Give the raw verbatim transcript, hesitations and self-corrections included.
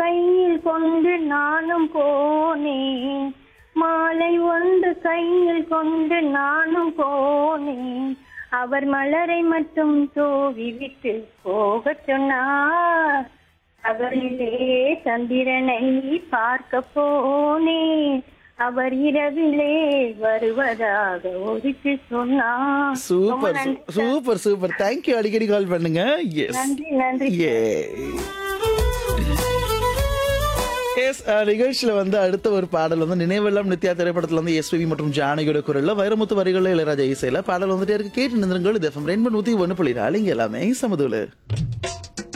கையில் கொண்டு நானும் போனேன், மாலை ஒன்று கையில் கொண்டு நானும் போனேன், அவர் மலரை மட்டும் தூவி விட்டு போகச் சொன்னார், அவரிலே சந்திரனை பார்க்க போனேன், அவர் இரவிலே வருவதாக ஒதுக்கி சொன்னார். Super super super. தேங்க்யூ. அடிக்கடி கால் பண்ணுங்க. எஸ் நன்றி நன்றி. எஸ் நிகழ்ச்சியில வந்து அடுத்த ஒரு பாடல் வந்து நினைவெல்லாம் நித்யா திரைப்படத்துல வந்து எஸ்பிபி மற்றும் ஜானகியோட குரல்ல வைரமுத்து வரிகளில் இளையராஜா இசையில பாடல் வந்துட்டே இருக்கு. கேட்டு நின்றுங்கள். இது எஃப்எம் ரெண்டு நூத்தி ஒன்று புள்ளி நாலு. இங்க எல்லாமே சமதுல.